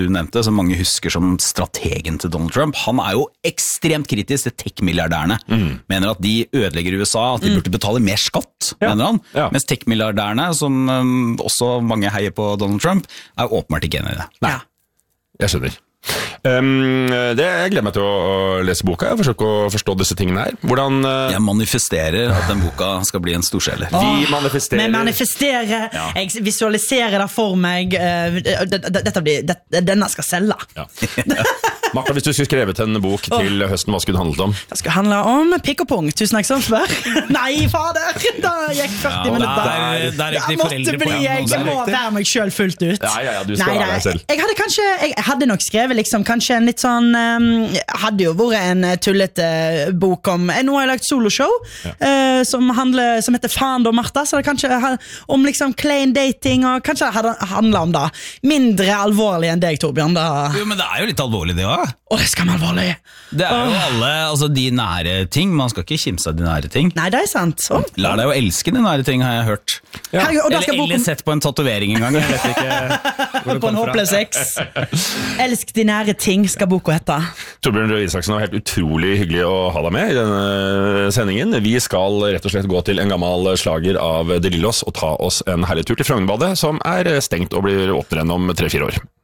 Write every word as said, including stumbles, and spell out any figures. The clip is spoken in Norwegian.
du nevnte, som mange husker som strategen til Donald Trump, han er jo ekstremt kritisk til tech-milliardærene. Mm. Mener at de ødelegger U S A, at de mm. burde betale mer skatt, ja. mener han. Ja. Mens tech-milliardærene, som um, også mange heier på Donald Trump, er åpenbart ikke enig i det. Nei, jeg skjønner. Um, det, jeg gleder meg til å lese boka. Jeg forsøker å forstå disse tingene her. Hvordan, uh... Jeg manifesterer at den boka skal bli en storselger. Vi manifesterer. Men manifesterer, ja. Jeg visualiserer det for meg. uh, Dette blir, det, denne skal selge. Ja. Martha, hvis du skulle skrevet en bok til høsten, hva skulle det handlet om? Det skulle handle om pikk og pung. Tusen takk som spør. Nei, fader! Da gikk førti ja, minutter. Der, der jeg måtte bli, jeg, jeg må være meg selv fullt ut. Ja, ja, ja, du skal Nei, være deg selv. Jeg hadde kanskje, jeg hadde nok skrevet liksom, kanskje en litt sånn, um, hadde jo vært en tullete bok om, nå har jeg lagt soloshow, ja. uh, som, handler, som heter Faen da, Martha, så det kanskje om liksom klein dating, og kanskje det handler om det. Mindre alvorlig enn deg, Torbjørn. Da. Jo, men det er jo litt alvorlig det også. Å, det skal man alvorlig. Det er jo alle, altså de nære ting, man skal ikke kimse av de nære ting. Nei, det er sant. Så. Lær deg å elske de nære ting, har jeg hørt. Ja. Herregud, eller eller boken... sett på en tatovering en gang, jeg vet ikke på en håpløs X. Elsk de nære ting, skal boka hette. Torbjørn Røe Isaksen, var helt utrolig hyggelig å ha deg med i denne sendingen. Vi skal rett og slett gå til en gammel slager av De Lillos og ta oss en herlig tur til Frognerbadet, som er stengt og blir åpnet om tre-fire år.